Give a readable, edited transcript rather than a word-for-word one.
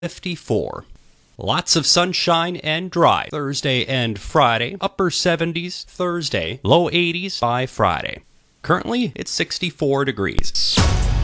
54. Lots of sunshine and dry Thursday and Friday. Upper 70s Thursday, low 80s by Friday. Currently, it's 64 degrees.